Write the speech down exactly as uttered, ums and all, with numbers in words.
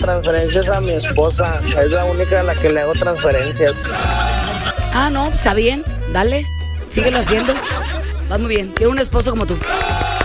transferencias a mi esposa. Es la única a la que le hago transferencias. Ah, no, está bien. Dale. Síguelo haciendo. Vas muy bien. Quiero un esposo como tú.